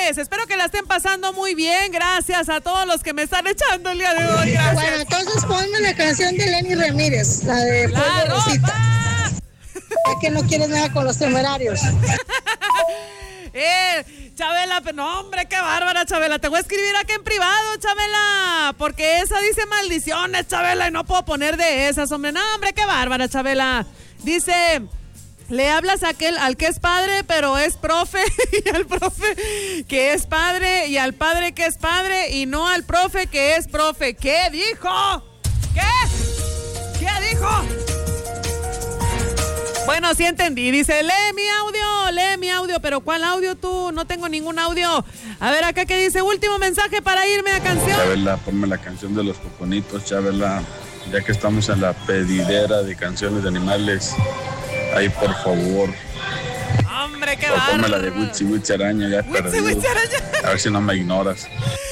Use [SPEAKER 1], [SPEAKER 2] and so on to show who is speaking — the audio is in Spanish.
[SPEAKER 1] animales. Espero que la estén pasando muy bien. Gracias a todos los que me están echando el día de hoy. Gracias.
[SPEAKER 2] Bueno, entonces ponme la canción de Lenny Ramírez, la de Polvo Rosita. Ya que no quieres nada con los temerarios.
[SPEAKER 1] Chabela, no hombre, qué bárbara, Chabela. Te voy a escribir aquí en privado, Chabela, porque esa dice maldiciones, Chabela, y no puedo poner de esas, hombre. No, hombre, qué bárbara, Chabela. Dice, le hablas a al que es padre, pero es profe, y al profe que es padre, y al padre que es padre, y no al profe que es profe. ¿Qué dijo? ¿Qué dijo? Bueno, sí entendí. Dice, lee mi audio. ¿Pero cuál audio tú? No tengo ningún audio. A ver, acá que dice, último mensaje para irme a canción.
[SPEAKER 3] Chabela, ponme la canción de los coconitos, Chabela. Ya que estamos en la pedidera de canciones de animales. Ahí, por favor.
[SPEAKER 1] Hombre, qué
[SPEAKER 3] bárbaro.
[SPEAKER 1] Ponme
[SPEAKER 3] la de Witsi Araña, ya perdido. A ver si no me ignoras.